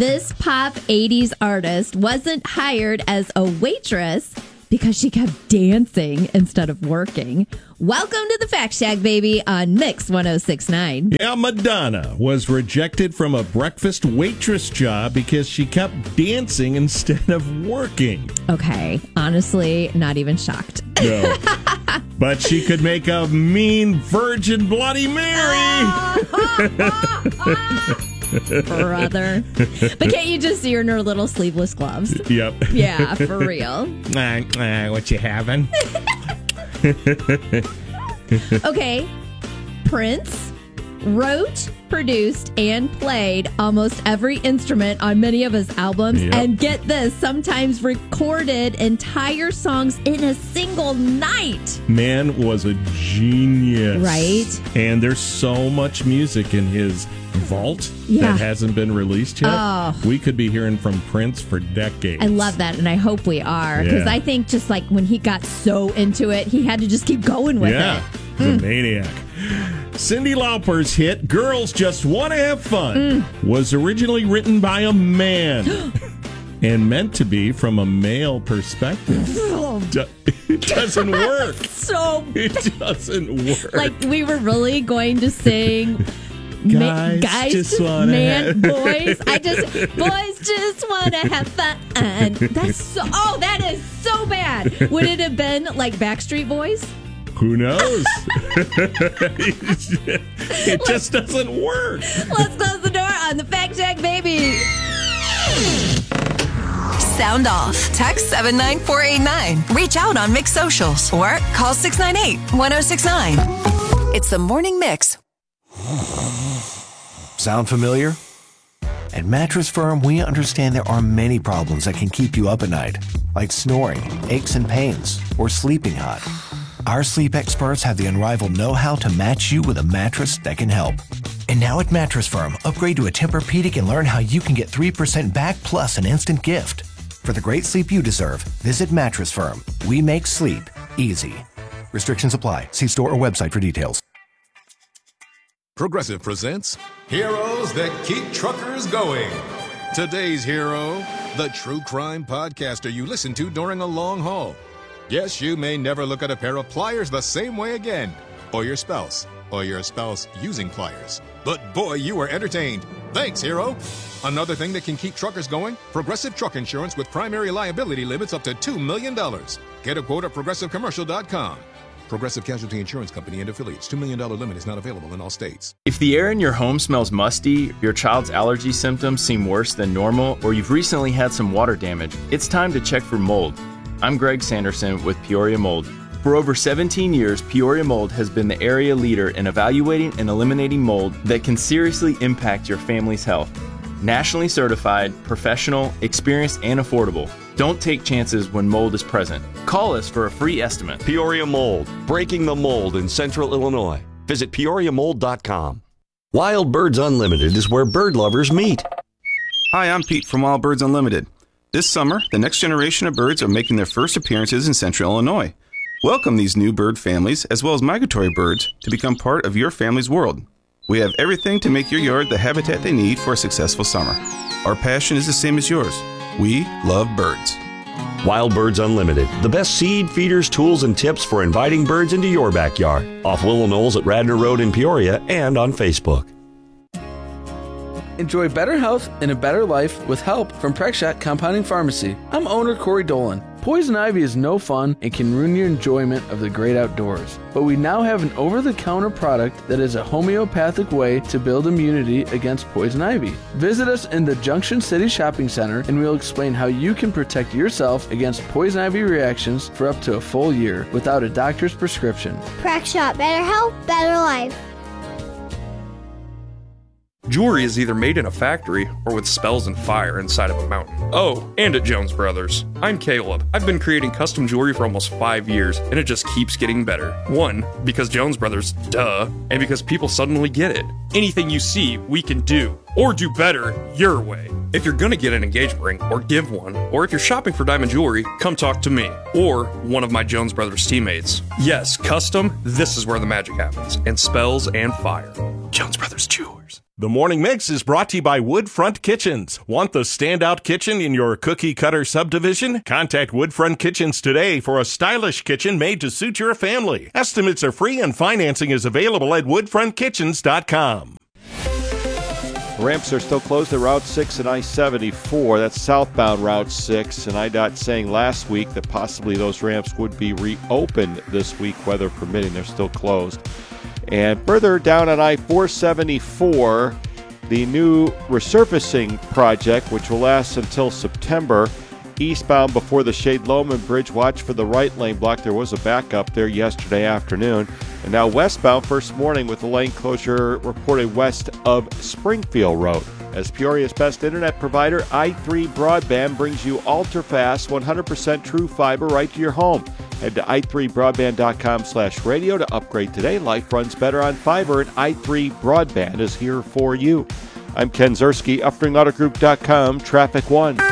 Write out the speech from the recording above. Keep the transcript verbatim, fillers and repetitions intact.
This pop eighties artist wasn't hired as a waitress because she kept dancing instead of working. Welcome to the Fact Shack, baby, on Mix one oh six point nine. Yeah, Madonna was rejected from a breakfast waitress job because she kept dancing instead of working. Okay, honestly, not even shocked. No. But she could make a mean Virgin Bloody Mary. Brother. But can't you just see her in her little sleeveless gloves? Yep. Yeah, for real. Uh, uh, what you having? Okay. Prince wrote, produced, and played almost every instrument on many of his albums. Yep. And get this, sometimes recorded entire songs in a single night. Man was a genius. Right? And there's so much music in his vault Yeah. that hasn't been released yet. Oh. We could be hearing from Prince for decades. I love that, and I hope we are. Because Yeah. I think just like when he got so into it, he had to just keep going with yeah, it. he's Mm. a maniac. Cyndi Lauper's hit, Girls Just Want to Have Fun, Mm. was originally written by a man and meant to be from a male perspective. Do- It doesn't work. So It doesn't work. like we were really going to sing Guys Ma- guys just wanna man have- boys I just boys just want to have fun. That's so oh that is so bad. Would it have been like Backstreet Boys? Who knows? It just doesn't work. Let's close the door on the Fact Check, baby. Sound off. Text seven nine four eight nine. Reach out on Mix Socials or call six nine eight, one oh six nine. It's the Morning Mix. Sound familiar? At Mattress Firm, we understand there are many problems that can keep you up at night, like snoring, aches and pains, or sleeping hot. Our sleep experts have the unrivaled know-how to match you with a mattress that can help. And now at Mattress Firm, upgrade to a Tempur-Pedic and learn how you can get three percent back plus an instant gift. For the great sleep you deserve, visit Mattress Firm. We make sleep easy. Restrictions apply. See store or website for details. Progressive presents Heroes That Keep Truckers Going. Today's hero, the true crime podcaster you listen to during a long haul. Yes, you may never look at a pair of pliers the same way again, or your spouse, or your spouse using pliers. But boy, you were entertained. Thanks, hero. Another thing that can keep truckers going, Progressive Truck Insurance with primary liability limits up to two million dollars. Get a quote at progressive commercial dot com. Progressive Casualty Insurance Company and affiliates. two million dollars limit is not available in all states. If the air in your home smells musty, your child's allergy symptoms seem worse than normal, or you've recently had some water damage, it's time to check for mold. I'm Greg Sanderson with Peoria Mold. For over seventeen years, Peoria Mold has been the area leader in evaluating and eliminating mold that can seriously impact your family's health. Nationally certified, professional, experienced, and affordable. Don't take chances when mold is present. Call us for a free estimate. Peoria Mold, breaking the mold in Central Illinois. Visit peoria mold dot com. Wild Birds Unlimited is where bird lovers meet. Hi, I'm Pete from Wild Birds Unlimited. This summer, the next generation of birds are making their first appearances in Central Illinois. Welcome these new bird families, as well as migratory birds, to become part of your family's world. We have everything to make your yard the habitat they need for a successful summer. Our passion is the same as yours. We love birds. Wild Birds Unlimited, the best seed, feeders, tools, and tips for inviting birds into your backyard. Off Willow Knolls at Radnor Road in Peoria and on Facebook. Enjoy better health and a better life with help from Prexshot Compounding Pharmacy. I'm owner Corey Dolan. Poison ivy is no fun and can ruin your enjoyment of the great outdoors. But we now have an over-the-counter product that is a homeopathic way to build immunity against poison ivy. Visit us in the Junction City Shopping Center and we'll explain how you can protect yourself against poison ivy reactions for up to a full year without a doctor's prescription. Prexshot, better health, better life. Jewelry is either made in a factory or with spells and fire inside of a mountain. Oh, and at Jones Brothers. I'm Caleb. I've been creating custom jewelry for almost five years, and it just keeps getting better. One, because Jones Brothers, duh, and because people suddenly get it. Anything you see, we can do, or do better, your way. If you're gonna get an engagement ring, or give one, or if you're shopping for diamond jewelry, come talk to me, or one of my Jones Brothers teammates. Yes, custom, this is where the magic happens, and spells and fire. Jones Brothers Jewelers. The Morning Mix is brought to you by Woodfront Kitchens. Want the standout kitchen in your cookie cutter subdivision? Contact Woodfront Kitchens today for a stylish kitchen made to suit your family. Estimates are free and financing is available at woodfront kitchens dot com. Ramps are still closed at Route six and I seventy-four. That's southbound Route six. And I D O T saying last week that possibly those ramps would be reopened this week, weather permitting. They're still closed. And further down on I four seventy-four, the new resurfacing project, which will last until September, eastbound before the Shade Loman Bridge. Watch for the right lane block. There was a backup there yesterday afternoon. And now westbound first morning with the lane closure reported west of Springfield Road. As Peoria's best internet provider, i three Broadband brings you ultra-fast, one hundred percent true fiber right to your home. Head to i three broadband dot com slash radio to upgrade today. Life runs better on fiber, and i three Broadband is here for you. I'm Ken Zerski, Uffring Auto Group dot com, Traffic One.